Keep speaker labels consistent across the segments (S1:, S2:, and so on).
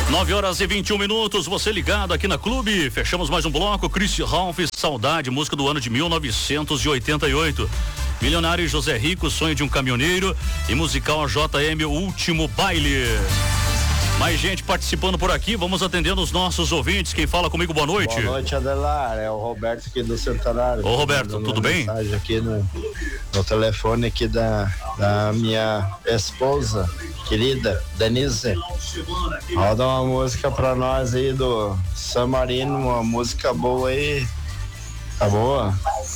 S1: 9h21, você ligado aqui na Clube. Fechamos mais um bloco. Chris Ralph, Saudade, música do ano de 1988. Milionário José Rico, Sonho de um Caminhoneiro. E musical JM, O Último Baile. Mais gente participando por aqui, vamos atendendo os nossos ouvintes. Quem fala comigo, boa noite.
S2: Boa noite, Adelar, é o Roberto aqui do Centenário.
S1: Ô Roberto, tudo bem?
S2: Mensagem aqui no telefone aqui da minha esposa querida, Denise. Roda uma música pra nós aí do San Marino, uma música boa aí. Tá boa?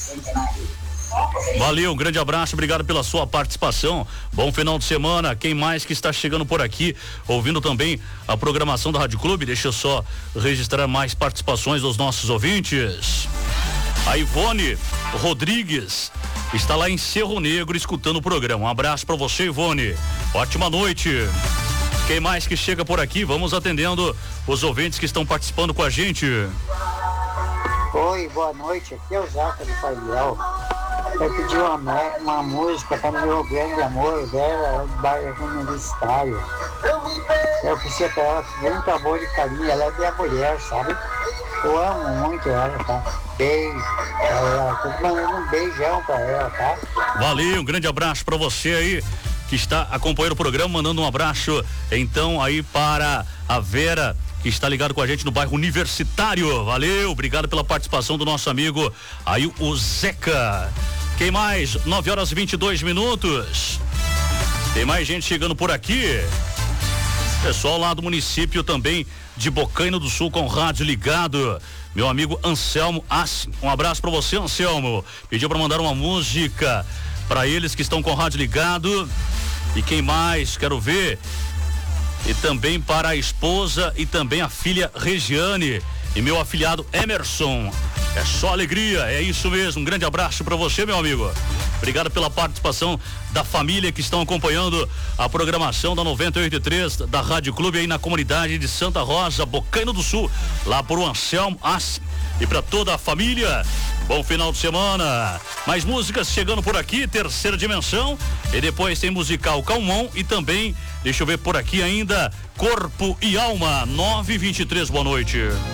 S1: Valeu, um grande abraço, obrigado pela sua participação. Bom final de semana. Quem mais que está chegando por aqui, ouvindo também a programação da Rádio Clube? Deixa eu só registrar mais participações dos nossos ouvintes. A Ivone Rodrigues está lá em Cerro Negro escutando o programa. Um abraço para você, Ivone. Ótima noite. Quem mais que chega por aqui? Vamos atendendo os ouvintes que estão participando com a gente.
S3: Oi, boa noite. Aqui é o Jaca de Pailiel. Eu pedi uma música para o meu grande amor dela, do bairro Universitário. Eu pedi para ela muito amor e carinho, ela é minha mulher, sabe? Eu amo muito ela, tá? Beijo. Tô mandando um beijão para ela, tá?
S1: Valeu, um grande abraço para você aí que está acompanhando o programa, mandando um abraço então aí para a Vera, que está ligado com a gente no bairro Universitário. Valeu, obrigado pela participação do nosso amigo aí o Zeca. Quem mais? 9h22. Tem mais gente chegando por aqui. Pessoal lá do município também de Bocaina do Sul com rádio ligado. Meu amigo Anselmo Assi. Um abraço para você, Anselmo. Pediu para mandar uma música para eles que estão com rádio ligado. E quem mais? Quero ver. E também para a esposa e também a filha Regiane e meu afilhado Emerson. É só alegria, é isso mesmo. Um grande abraço para você, meu amigo. Obrigado pela participação da família que estão acompanhando a programação da 98.3 da Rádio Clube aí na comunidade de Santa Rosa, Bocaina do Sul, lá por Anselmo Assi. E para toda a família, bom final de semana. Mais músicas chegando por aqui, Terceira Dimensão. E depois tem musical Calmon e também, deixa eu ver por aqui ainda, Corpo e Alma, 9h23, boa noite.